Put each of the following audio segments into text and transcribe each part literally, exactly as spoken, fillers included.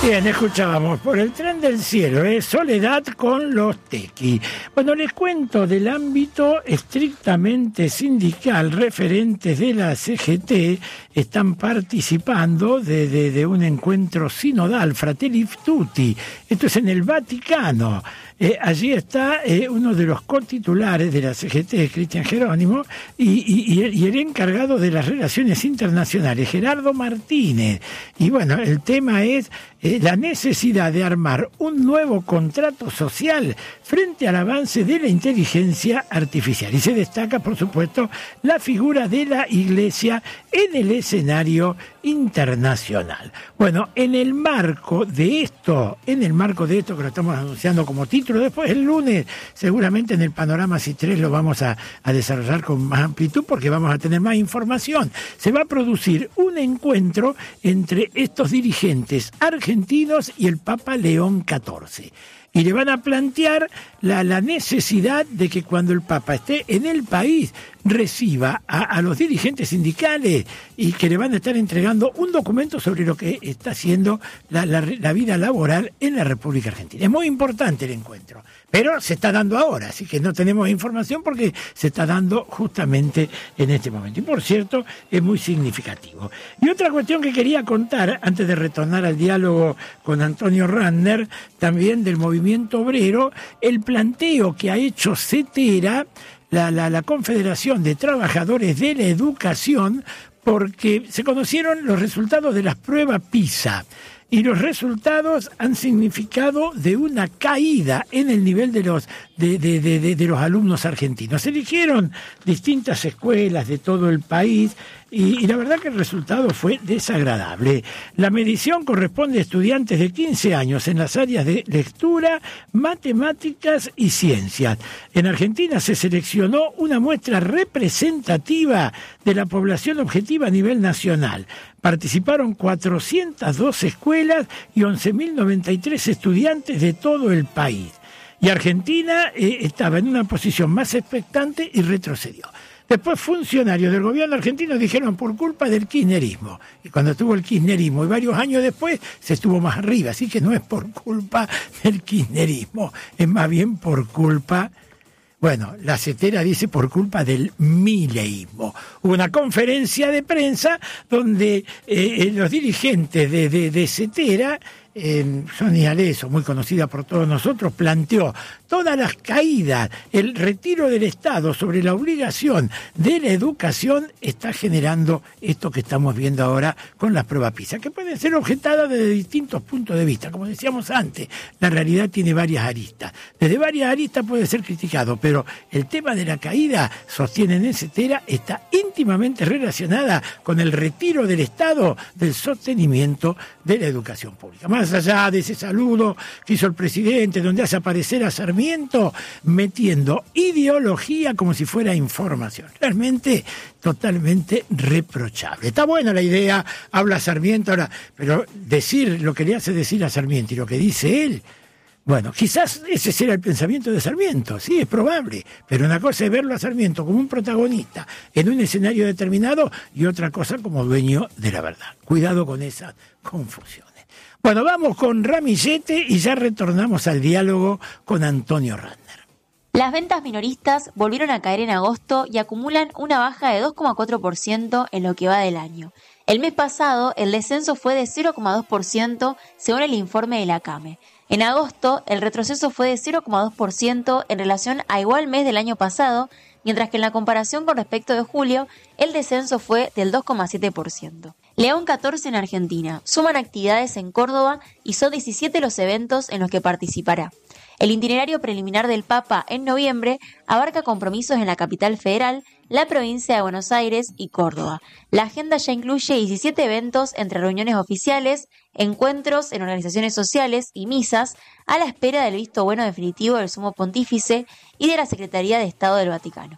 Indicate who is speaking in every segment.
Speaker 1: Bien, escuchábamos Por el tren del cielo, ¿eh? Soledad con los Tequi. Bueno, les cuento del ámbito estrictamente sindical. Referentes de la C G T están participando de, de, de un encuentro sinodal, Fratelli Tutti. Esto es en el Vaticano. Eh, allí está eh, uno de los cotitulares de la C G T, Cristian Jerónimo, y, y, y el encargado de las relaciones internacionales, Gerardo Martínez. Y bueno, el tema es eh, la necesidad de armar un nuevo contrato social frente al avance de la inteligencia artificial. Y se destaca, por supuesto, la figura de la Iglesia en el escenario internacional. Bueno, en el marco de esto, en el marco de esto que lo estamos anunciando como título, después el lunes seguramente en el Panorama C I tres lo vamos a, a desarrollar con más amplitud porque vamos a tener más información. Se va a producir un encuentro entre estos dirigentes argentinos y el Papa León catorce. Y le van a plantear la, la necesidad de que cuando el Papa esté en el país reciba a, a los dirigentes sindicales y que le van a estar entregando un documento sobre lo que está haciendo la, la, la vida laboral en la República Argentina. Es muy importante el encuentro, pero se está dando ahora, así que no tenemos información porque se está dando justamente en este momento. Y por cierto, es muy significativo. Y otra cuestión que quería contar, antes de retornar al diálogo con Antonio Randner, también del movimiento obrero, el planteo que ha hecho CETERA, La, la, la Confederación de Trabajadores de la Educación, porque se conocieron los resultados de las pruebas PISA y los resultados han significado de una caída en el nivel de los de, de, de, de, de los alumnos argentinos. Se eligieron distintas escuelas de todo el país y, y la verdad que el resultado fue desagradable. La medición corresponde a estudiantes de quince años en las áreas de lectura, matemáticas y ciencias. En Argentina se seleccionó una muestra representativa de la población objetiva a nivel nacional. Participaron cuatrocientas dos escuelas y once mil noventa y tres estudiantes de todo el país. Y Argentina eh, estaba en una posición más expectante y retrocedió. Después funcionarios del gobierno argentino dijeron por culpa del kirchnerismo. Y cuando estuvo el kirchnerismo y varios años después se estuvo más arriba. Así que no es por culpa del kirchnerismo, es más bien por culpa... Bueno, la CETERA dice por culpa del mileísmo. Hubo una conferencia de prensa donde eh, los dirigentes de, de, de CETERA, eh, Sonia Aleso, muy conocida por todos nosotros, planteó todas las caídas, el retiro del Estado sobre la obligación de la educación está generando esto que estamos viendo ahora con las pruebas PISA, que pueden ser objetadas desde distintos puntos de vista. Como decíamos antes, la realidad tiene varias aristas. Desde varias aristas puede ser criticado, pero el tema de la caída, sostienen en CETERA, está íntimamente relacionada con el retiro del Estado del sostenimiento de la educación pública. Más allá de ese saludo que hizo el presidente, donde hace aparecer a Sarmiento metiendo ideología como si fuera información. Realmente totalmente reprochable. Está buena la idea, habla Sarmiento ahora, pero decir lo que le hace decir a Sarmiento y lo que dice él, bueno, quizás ese será el pensamiento de Sarmiento, sí, es probable, pero una cosa es verlo a Sarmiento como un protagonista en un escenario determinado y otra cosa como dueño de la verdad. Cuidado con esas confusiones. Bueno, vamos con Ramillete y ya retornamos al diálogo con Antonio Randner.
Speaker 2: Las ventas minoristas volvieron a caer en agosto y acumulan una baja de dos coma cuatro por ciento en lo que va del año. El mes pasado, el descenso fue de cero coma dos por ciento según el informe de la CAME. En agosto, el retroceso fue de cero coma dos por ciento en relación a igual mes del año pasado, mientras que en la comparación con respecto de julio, el descenso fue del dos coma siete por ciento. León catorce en Argentina. Suman actividades en Córdoba y son diecisiete los eventos en los que participará. El itinerario preliminar del Papa en noviembre abarca compromisos en la capital federal, la provincia de Buenos Aires y Córdoba. La agenda ya incluye diecisiete eventos entre reuniones oficiales, encuentros en organizaciones sociales y misas, a la espera del visto bueno definitivo del Sumo Pontífice y de la Secretaría de Estado del Vaticano.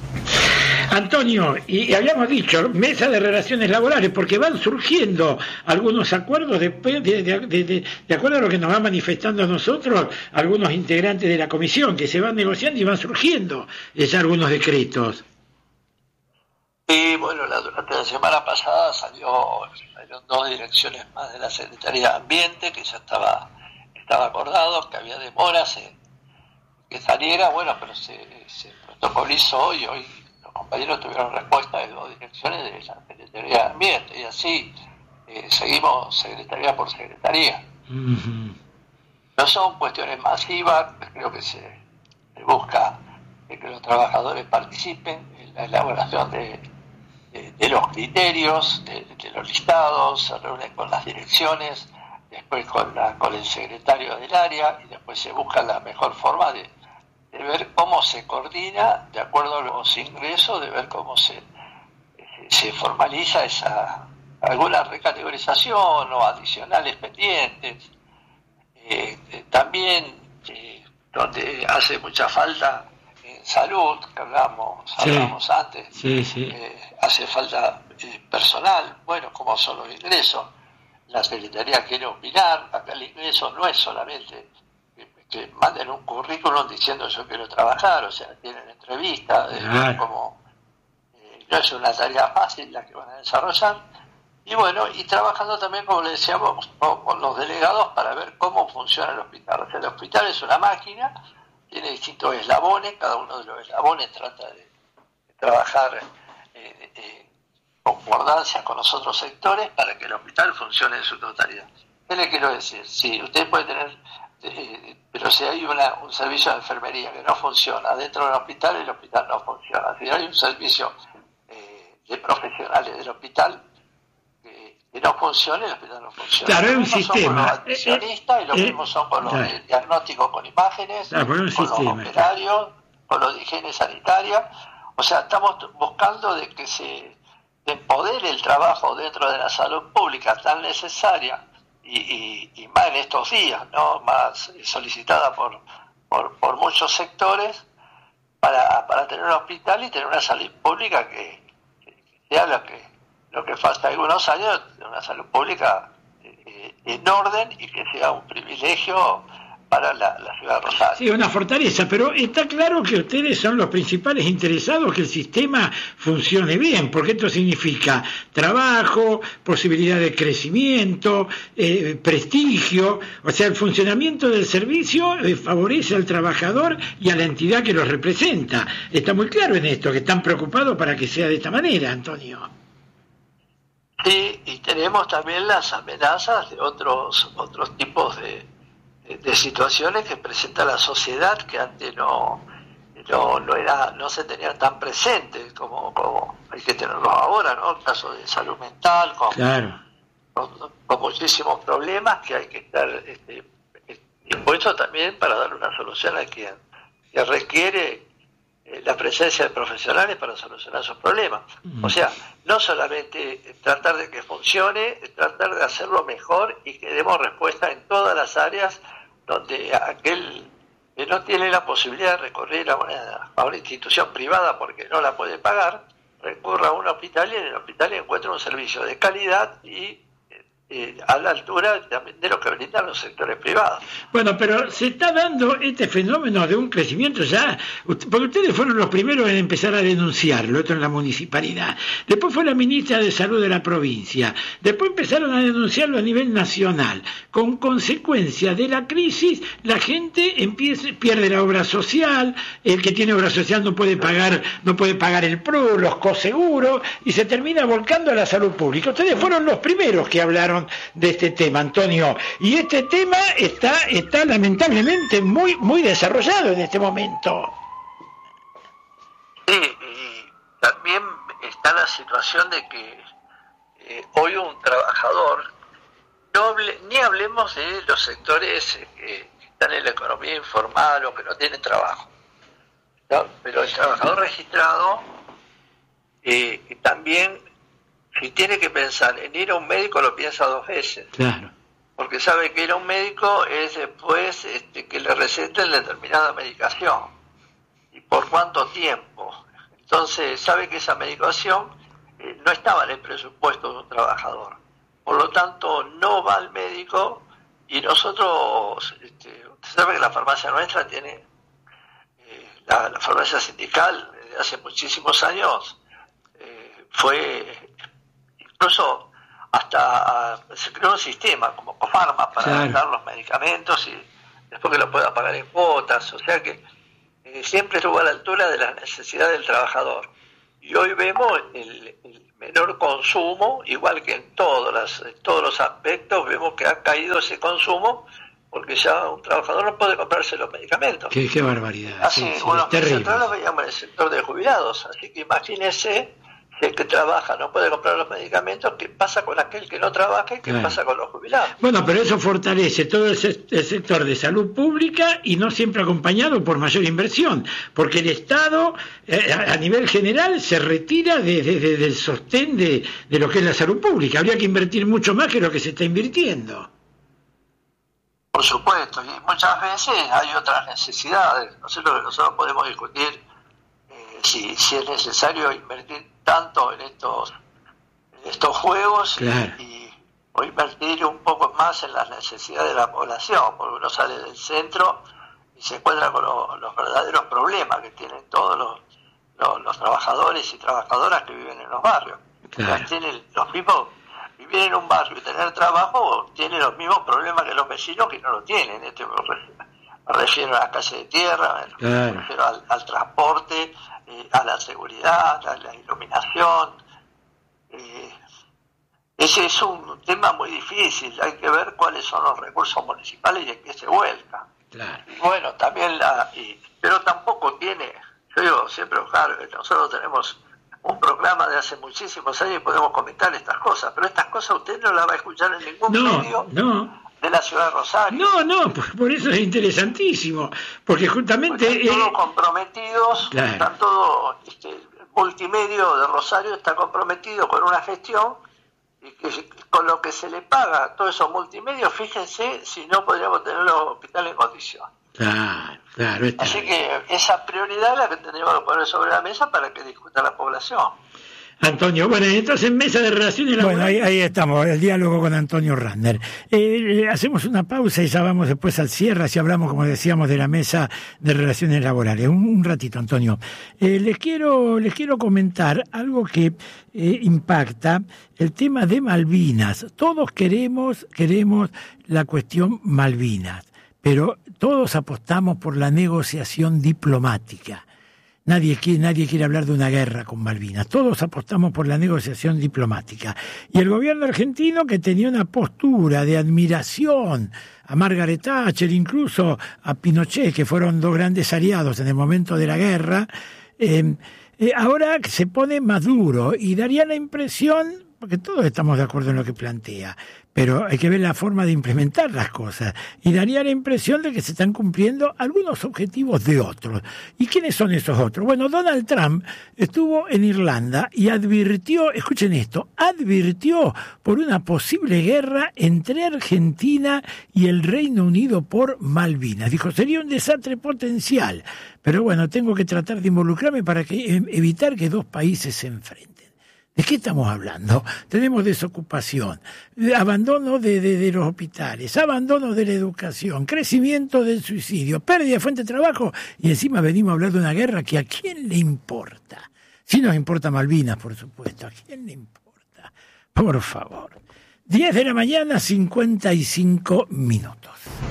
Speaker 1: Antonio, y habíamos dicho, mesa de relaciones laborales, porque van surgiendo algunos acuerdos de, de, de, de, de, de acuerdo a lo que nos van manifestando a nosotros algunos integrantes de la comisión, que se van negociando y van surgiendo ya algunos decretos.
Speaker 3: Y bueno, la, durante la semana pasada salió, salieron dos direcciones más de la Secretaría de Ambiente, que ya estaba, estaba acordado, que había demoras en que saliera, bueno, pero se, se protocolizó y hoy los compañeros tuvieron respuesta de dos direcciones de la Secretaría de Ambiente, y así eh, seguimos secretaría por secretaría. Uh-huh. No son cuestiones masivas, creo que se, se busca que los trabajadores participen en la elaboración de, de, de los criterios, de, de los listados, se reúnen con las direcciones, después con, la, con el secretario del área, y después se busca la mejor forma de, de ver cómo se coordina de acuerdo a los ingresos, de ver cómo se, se formaliza esa alguna recategorización o adicionales pendientes. Eh, eh, también eh, donde hace mucha falta en salud, que hablamos, sí, hablamos antes,
Speaker 1: sí, sí.
Speaker 3: Eh, hace falta eh, personal, bueno, como son los ingresos. La Secretaría quiere opinar, acá el ingreso no es solamente que, que manden un currículum diciendo yo quiero trabajar, o sea, tienen entrevistas,
Speaker 1: ah.
Speaker 3: eh, como eh, no es una tarea fácil la que van a desarrollar. Y bueno, y trabajando también, como le decíamos, con los delegados para ver cómo funciona el hospital. O sea, el hospital es una máquina, tiene distintos eslabones, cada uno de los eslabones trata de, de trabajar eh, eh, concordancia con los otros sectores para que el hospital funcione en su totalidad. ¿Qué le quiero decir? Sí, usted puede tener, eh, pero si hay una, un servicio de enfermería que no funciona dentro del hospital, el hospital no funciona. Si hay un servicio eh, de profesionales del hospital que no funcione, el hospital no funciona.
Speaker 1: Claro, es un sistema.
Speaker 3: Son con los admisionistas, y lo
Speaker 1: eh,
Speaker 3: mismo son con los
Speaker 1: claro.
Speaker 3: diagnósticos con imágenes,
Speaker 1: claro,
Speaker 3: con
Speaker 1: sistema,
Speaker 3: los operarios, con los de higiene sanitaria. O sea, estamos buscando de que se empodere el trabajo dentro de la salud pública tan necesaria y, y, y más en estos días, ¿no? Más solicitada por, por, por muchos sectores para, para tener un hospital y tener una salud pública que, que sea lo que lo que falta algunos años, de una salud pública eh, en orden y que sea un privilegio para la, la ciudad de Rosario.
Speaker 1: Sí, una fortaleza, pero está claro que ustedes son los principales interesados que el sistema funcione bien, porque esto significa trabajo, posibilidad de crecimiento, eh, prestigio, o sea, el funcionamiento del servicio eh, favorece al trabajador y a la entidad que los representa. Está muy claro en esto, que están preocupados para que sea de esta manera, Antonio.
Speaker 3: Sí, y tenemos también las amenazas de otros otros tipos de, de, de situaciones que presenta la sociedad que antes no no no era no se tenían tan presentes como, como hay que tenerlos ahora, ¿no? El caso de salud mental, con,
Speaker 1: claro.
Speaker 3: con, con muchísimos problemas que hay que estar este, dispuestos también para dar una solución a quien que requiere la presencia de profesionales para solucionar esos problemas. O sea, no solamente tratar de que funcione, tratar de hacerlo mejor y que demos respuesta en todas las áreas donde aquel que no tiene la posibilidad de recurrir a una, a una institución privada porque no la puede pagar, recurra a un hospital y en el hospital encuentra un servicio de calidad y Eh, a la altura también de lo que brindan los sectores privados.
Speaker 1: Bueno, pero se está dando este fenómeno de un crecimiento ya, porque ustedes fueron los primeros en empezar a denunciarlo, esto en la municipalidad, después fue la ministra de Salud de la provincia, después empezaron a denunciarlo a nivel nacional. Con consecuencia de la crisis, la gente empieza, pierde la obra social, el que tiene obra social no puede pagar, no puede pagar el P R U, los coseguros, y se termina volcando a la salud pública. Ustedes fueron los primeros que hablaron de este tema, Antonio, y este tema está está lamentablemente muy muy desarrollado en este momento.
Speaker 3: Sí, y también está la situación de que eh, hoy un trabajador, no hable, ni hablemos de los sectores eh, que están en la economía informal o que no tienen trabajo, ¿no? Pero el trabajador registrado eh, también, si tiene que pensar en ir a un médico, lo piensa dos veces.
Speaker 1: Claro.
Speaker 3: Porque sabe que ir a un médico es después este, que le receten determinada medicación. ¿Y por cuánto tiempo? Entonces sabe que esa medicación eh, no estaba en el presupuesto de un trabajador. Por lo tanto, no va al médico y nosotros, este, usted sabe que la farmacia nuestra tiene, eh, la, la farmacia sindical desde hace muchísimos años, eh, fue incluso hasta se creó un sistema como Cofarma para
Speaker 1: claro.
Speaker 3: dar los medicamentos y después que lo pueda pagar en cuotas, o sea que eh, siempre estuvo a la altura de las necesidades del trabajador. Y hoy vemos el, el menor consumo, igual que en todos, las, en todos los aspectos, vemos que ha caído ese consumo, porque ya un trabajador no puede comprarse los medicamentos.
Speaker 1: Qué, qué barbaridad.
Speaker 3: Hace
Speaker 1: sí, sí,
Speaker 3: unos meses
Speaker 1: terrible.
Speaker 3: atrás lo veíamos en el sector de jubilados, así que imagínese, si el que trabaja no puede comprar los medicamentos, ¿qué pasa con aquel que no trabaja y qué
Speaker 1: Claro.
Speaker 3: pasa con los jubilados?
Speaker 1: Bueno, pero eso fortalece todo el, se- el sector de salud pública y no siempre acompañado por mayor inversión, porque el Estado eh, a a nivel general se retira de, de- de- del sostén de, de lo que es la salud pública. Habría que invertir mucho más que lo que se está invirtiendo.
Speaker 3: Por supuesto, y muchas veces hay otras necesidades. Nosotros, nosotros podemos discutir eh, si, si es necesario invertir tanto en estos, en estos juegos
Speaker 1: Claro.
Speaker 3: y, y- o invertir un poco más en las necesidades de la población, porque uno sale del centro y se encuentra con lo- los verdaderos problemas que tienen todos los, los, los trabajadores y trabajadoras que viven en los barrios.
Speaker 1: Claro.
Speaker 3: O sea, tienen los mismos, vivir en un barrio y tener trabajo tiene los mismos problemas que los vecinos que no lo tienen. Este, me refiero a la calle de tierra, me
Speaker 1: Claro.
Speaker 3: refiero al, al transporte, eh, a la seguridad, a la iluminación. Eh, ese es un tema muy difícil, hay que ver cuáles son los recursos municipales y en qué se vuelca.
Speaker 1: Claro.
Speaker 3: Y bueno, también la... Y, pero tampoco tiene, yo digo siempre, Oscar, que nosotros tenemos un programa de hace muchísimos años y podemos comentar estas cosas, pero estas cosas usted no las va a escuchar en ningún
Speaker 1: No,
Speaker 3: medio
Speaker 1: no.
Speaker 3: de la ciudad de Rosario.
Speaker 1: No, no, por, por eso es interesantísimo, porque justamente...
Speaker 3: Están todos
Speaker 1: eh,
Speaker 3: comprometidos,
Speaker 1: Claro.
Speaker 3: están todo, este, el multimedio de Rosario está comprometido con una gestión y que con lo que se le paga a todos esos multimedios, fíjense si no podríamos tener los hospitales en condición.
Speaker 1: Claro, claro. Está
Speaker 3: Así
Speaker 1: bien.
Speaker 3: que esa prioridad es la que tendríamos que poner sobre la mesa para que discuta la población.
Speaker 1: Antonio, bueno, entonces mesa de relaciones laborales...
Speaker 4: Bueno, ahí, ahí estamos, el diálogo con Antonio Randner. Eh, eh, hacemos una pausa y ya vamos después al cierre, si hablamos, como decíamos, de la mesa de relaciones laborales. Un, un ratito, Antonio. Eh, les quiero les quiero comentar algo que eh, impacta el tema de Malvinas. Todos queremos queremos la cuestión Malvinas, pero todos apostamos por la negociación diplomática. Nadie quiere, nadie quiere hablar de una guerra con Malvinas. Todos apostamos por la negociación diplomática. Y el gobierno argentino, que tenía una postura de admiración a Margaret Thatcher, incluso a Pinochet, que fueron dos grandes aliados en el momento de la guerra, eh, eh, ahora se pone más duro y daría la impresión, porque todos estamos de acuerdo en lo que plantea, pero hay que ver la forma de implementar las cosas, y daría la impresión de que se están cumpliendo algunos objetivos de otros. ¿Y quiénes son esos otros? Bueno, Donald Trump estuvo en Irlanda y advirtió, escuchen esto, advirtió por una posible guerra entre Argentina y el Reino Unido por Malvinas. Dijo, sería un desastre potencial, pero bueno, tengo que tratar de involucrarme para que, evitar que dos países se enfrenten. ¿De qué estamos hablando? Tenemos desocupación, abandono de, de, de los hospitales, abandono de la educación, crecimiento del suicidio, pérdida de fuente de trabajo, y encima venimos a hablar de una guerra que a quién le importa. Sí nos importa Malvinas, por supuesto, ¿a quién le importa? Por favor. diez de la mañana, cincuenta y cinco minutos.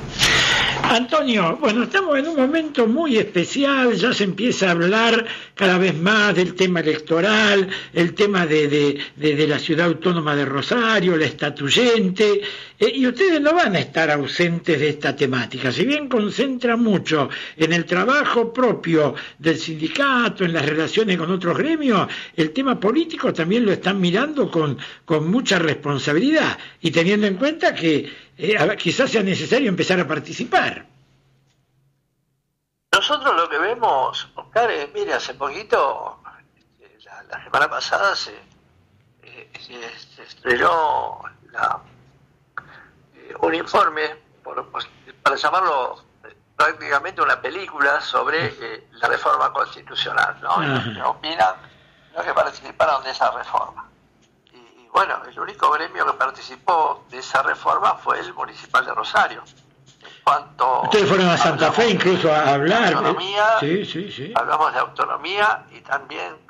Speaker 1: Antonio, bueno, estamos en un momento muy especial, ya se empieza a hablar cada vez más del tema electoral, el tema de, de, de, de la ciudad autónoma de Rosario, la estatuyente, eh, y ustedes no van a estar ausentes de esta temática, si bien concentra mucho en el trabajo propio del sindicato, en las relaciones con otros gremios, el tema político también lo están mirando con, con mucha responsabilidad, y teniendo en cuenta que Eh, quizás sea necesario empezar a participar.
Speaker 3: Nosotros lo que vemos, Oscar, es, mire, hace poquito, la, la semana pasada se, eh, se, se estrenó la, eh, un informe, por, para llamarlo eh, prácticamente una película sobre eh, la reforma constitucional, ¿no? Y los que opinan, los que participaron de esa reforma. Bueno, el único gremio que participó de esa reforma fue el municipal de Rosario. En cuanto
Speaker 1: ustedes fueron a Santa Fe incluso a hablar.
Speaker 3: Autonomía,
Speaker 1: sí, sí, sí.
Speaker 3: Hablamos de autonomía y también eh,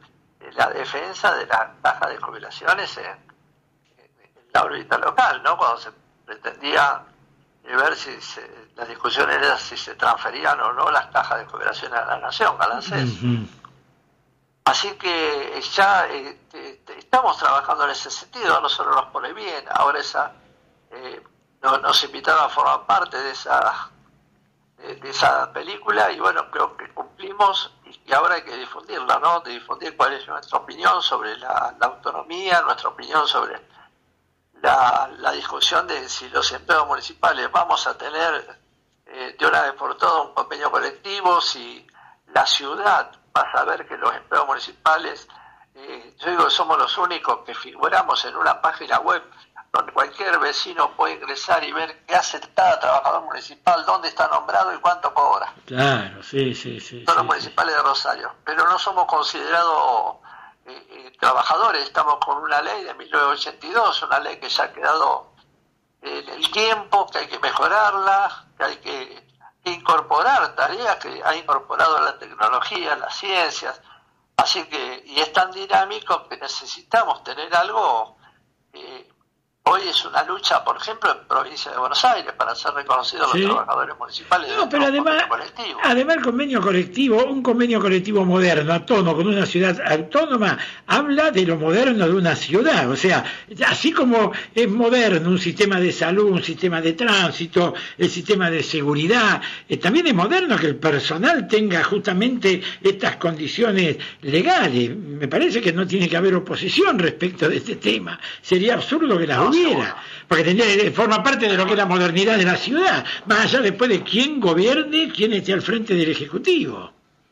Speaker 3: la defensa de las cajas de jubilaciones en, en la órbita local, ¿no? Cuando se pretendía ver si se, la discusión era si se transferían o no las cajas de jubilación a la nación, a la ANSES. Uh-huh. Así que ya eh, eh, estamos trabajando en ese sentido, no solo nos pone bien, ahora esa eh, nos, nos invitaron a formar parte de esa de, de esa película y bueno, creo que cumplimos y, y ahora hay que difundirla, ¿no? De difundir cuál es nuestra opinión sobre la, la autonomía, nuestra opinión sobre la, la discusión de si los empleados municipales vamos a tener eh, de una vez por todas un convenio colectivo, si la ciudad va a saber que los empleados municipales, eh, yo digo que somos los únicos que figuramos en una página web donde cualquier vecino puede ingresar y ver qué hace cada trabajador municipal, dónde está nombrado y cuánto cobra.
Speaker 1: Claro, sí, sí, sí.
Speaker 3: Son
Speaker 1: sí,
Speaker 3: los municipales sí. de Rosario, pero no somos considerados eh, eh, trabajadores, estamos con una ley de mil novecientos ochenta y dos, una ley que ya ha quedado eh, en el tiempo, que hay que mejorarla, que hay que, que incorporar tareas que ha incorporado la tecnología, las ciencias, así que, y es tan dinámico que necesitamos tener algo. eh, Hoy es una lucha, por ejemplo, en provincia de Buenos Aires, para ser reconocidos
Speaker 1: ¿Sí?
Speaker 3: los trabajadores municipales.
Speaker 1: No, pero además, colectivo. además el convenio colectivo, un convenio colectivo moderno, a tono, con una ciudad autónoma, habla de lo moderno de una ciudad. O sea, así como es moderno un sistema de salud, un sistema de tránsito, el sistema de seguridad, eh, también es moderno que el personal tenga justamente estas condiciones legales. Me parece que no tiene que haber oposición respecto de este tema. Sería absurdo que las hubiera. Porque tendría, forma parte de lo que es la modernidad de la ciudad, más allá después de quién gobierne, quién esté al frente del Ejecutivo.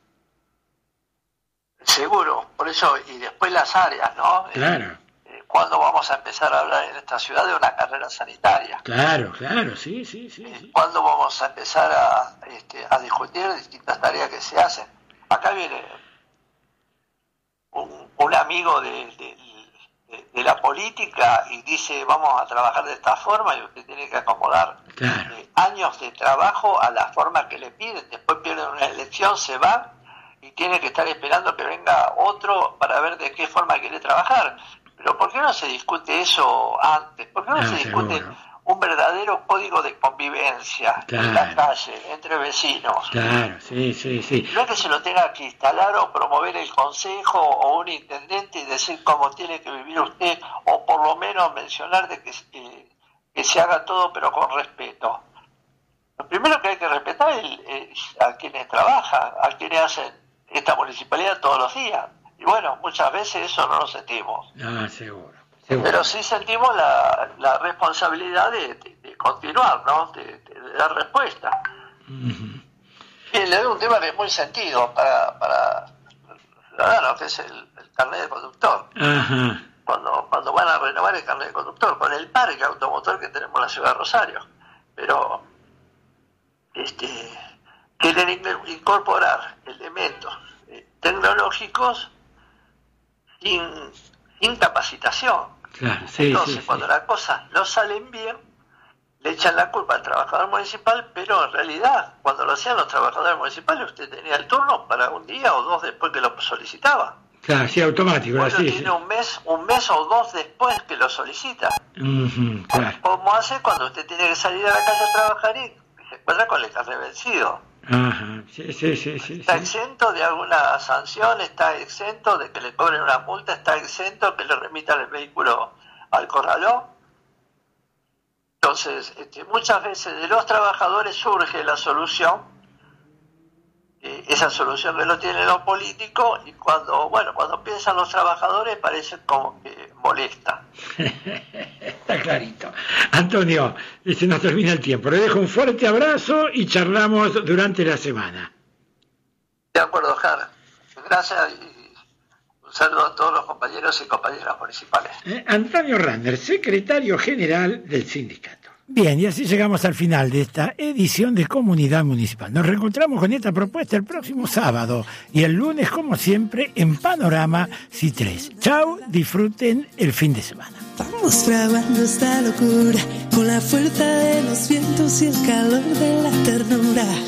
Speaker 3: Seguro, por eso, y después las áreas, ¿no?
Speaker 1: Claro.
Speaker 3: Eh, ¿Cuándo vamos a empezar a hablar en esta ciudad de una carrera sanitaria?
Speaker 1: Claro, claro, sí, sí, sí.
Speaker 3: Eh,
Speaker 1: sí.
Speaker 3: ¿Cuándo vamos a empezar a, este, a discutir distintas tareas que se hacen? Acá viene un, un amigo de, de De, de la política y dice vamos a trabajar de esta forma y usted tiene que acomodar
Speaker 1: claro.
Speaker 3: eh, años de trabajo a la forma que le piden, después pierden una elección, se va y tiene que estar esperando que venga otro para ver de qué forma quiere trabajar. Pero ¿por qué no se discute eso antes? ¿Por qué no, no se discute seguro. un verdadero código de convivencia claro. en la calle, entre vecinos?
Speaker 1: Claro, sí, sí, sí.
Speaker 3: No es que se lo tenga que instalar o promover el consejo o un intendente y decir cómo tiene que vivir usted, o por lo menos mencionar de que, eh, que se haga todo pero con respeto. Lo primero que hay que respetar es, es a quienes trabajan, a quienes hacen esta municipalidad todos los días. Y bueno, muchas veces eso no lo sentimos.
Speaker 1: Ah, seguro.
Speaker 3: Seguro. Pero sí sentimos la, la responsabilidad de, de, de continuar, ¿no? De, de, de dar respuesta. Uh-huh. Y le doy un tema que es muy sentido para, para los ciudadanos, que es el, el carnet de conductor.
Speaker 1: Uh-huh.
Speaker 3: Cuando, cuando van a renovar el carnet de conductor, con el parque automotor que tenemos en la ciudad de Rosario. Pero este quieren incorporar elementos eh, tecnológicos sin, sin capacitación.
Speaker 1: Claro, sí,
Speaker 3: Entonces,
Speaker 1: sí,
Speaker 3: cuando
Speaker 1: sí.
Speaker 3: las cosas no salen bien, le echan la culpa al trabajador municipal, pero en realidad, cuando lo hacían los trabajadores municipales, usted tenía el turno para un día o dos después que lo solicitaba.
Speaker 1: Claro, sí, automático.
Speaker 3: Bueno,
Speaker 1: así,
Speaker 3: tiene
Speaker 1: sí.
Speaker 3: un mes, un mes o dos después que lo solicita.
Speaker 1: Uh-huh, claro.
Speaker 3: ¿Cómo hace cuando usted tiene que salir a la calle a trabajar y se encuentra con el carnet vencido?
Speaker 1: Ajá, sí, sí, sí, sí.
Speaker 3: Está
Speaker 1: sí.
Speaker 3: exento de alguna sanción, está exento de que le cobren una multa, está exento que le remitan el vehículo al corralón. Entonces, este, muchas veces de los trabajadores surge la solución, eh, esa solución que no tienen los políticos, y cuando, bueno, cuando piensan los trabajadores parece como que molesta.
Speaker 1: Está clarito. Antonio, se nos termina el tiempo. Le dejo un fuerte abrazo y charlamos durante la semana.
Speaker 3: De acuerdo, Oscar. Gracias y un saludo a todos los compañeros y compañeras municipales.
Speaker 1: Eh, Antonio Ranner, secretario general del sindicato.
Speaker 4: Bien, y así llegamos al final de esta edición de Comunidad Municipal. Nos reencontramos con esta propuesta el próximo sábado y el lunes, como siempre, en Panorama C tres. Chau, disfruten el fin de semana.
Speaker 5: Vamos fraguando esta locura con la fuerza de los vientos y el calor de la ternura.